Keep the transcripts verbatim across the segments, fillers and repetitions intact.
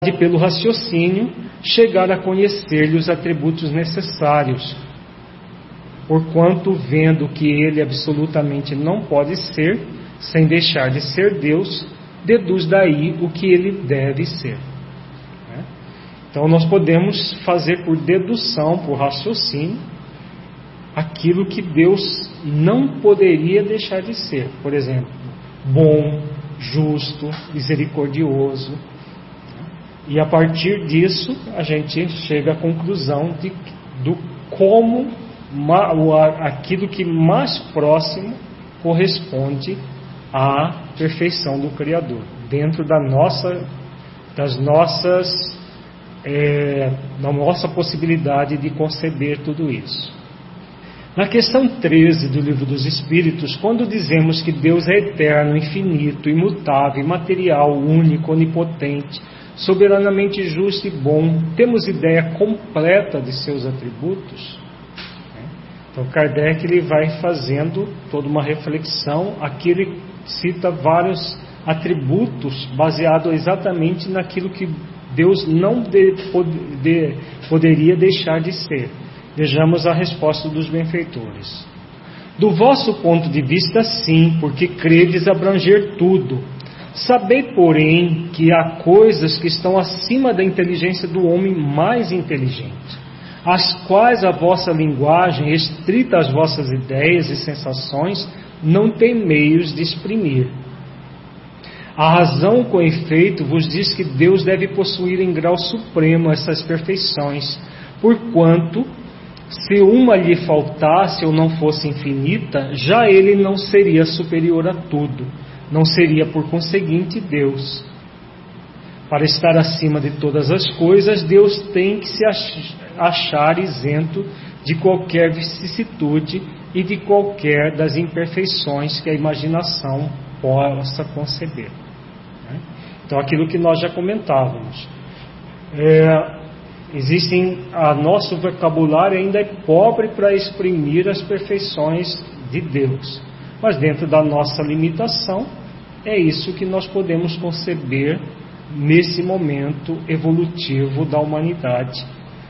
e pelo raciocínio chegar a conhecer-lhe os atributos necessários, porquanto, vendo que ele absolutamente não pode ser, sem deixar de ser Deus, deduz daí o que ele deve ser. Então nós podemos fazer por dedução, por raciocínio, aquilo que Deus não poderia deixar de ser. Por exemplo, bom, justo, misericordioso. E a partir disso a gente chega à conclusão de, do como aquilo que mais próximo corresponde à perfeição do Criador, dentro da nossa, das nossas, é, da nossa possibilidade de conceber tudo isso. Na questão treze do Livro dos Espíritos, quando dizemos que Deus é eterno, infinito, imutável, imaterial, único, onipotente, soberanamente justo e bom, temos ideia completa de seus atributos? Então Kardec ele vai fazendo toda uma reflexão. Aqui ele cita vários atributos baseados exatamente naquilo que Deus não de, de, poderia deixar de ser. Vejamos a resposta dos benfeitores. Do vosso ponto de vista, sim, porque credes abranger tudo. Sabei, porém, que há coisas que estão acima da inteligência do homem mais inteligente, as quais a vossa linguagem, restrita às vossas ideias e sensações, não tem meios de exprimir. A razão, com efeito, vos diz que Deus deve possuir em grau supremo essas perfeições, porquanto, se uma lhe faltasse ou não fosse infinita, já ele não seria superior a tudo, não seria por conseguinte Deus. Para estar acima de todas as coisas, Deus tem que se achar isento de qualquer vicissitude e de qualquer das imperfeições que a imaginação possa conceber. Então, aquilo que nós já comentávamos. É, existem, a nosso vocabulário ainda é pobre para exprimir as perfeições de Deus. Mas dentro da nossa limitação, é isso que nós podemos conceber nesse momento evolutivo da humanidade,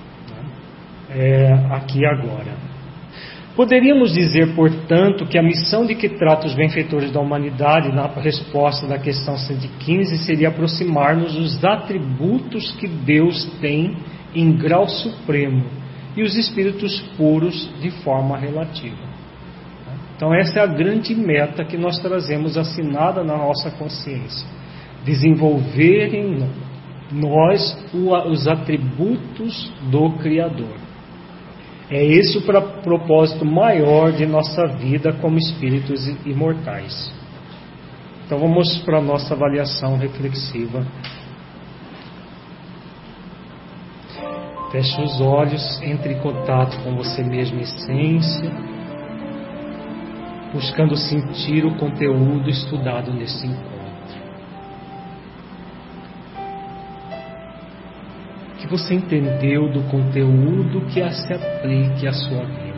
é, aqui e agora. Poderíamos dizer, portanto, que a missão de que trata os benfeitores da humanidade, na resposta da questão cento e quinze, seria aproximar-nos dos atributos que Deus tem em grau supremo e os espíritos puros de forma relativa. Então essa é a grande meta que nós trazemos assinada na nossa consciência. Desenvolver em nós os atributos do Criador. É esse o propósito maior de nossa vida como espíritos imortais. Então vamos para a nossa avaliação reflexiva. Feche os olhos, entre em contato com você mesmo em essência, buscando sentir o conteúdo estudado nesse encontro. O que você entendeu do conteúdo que se aplique à sua vida?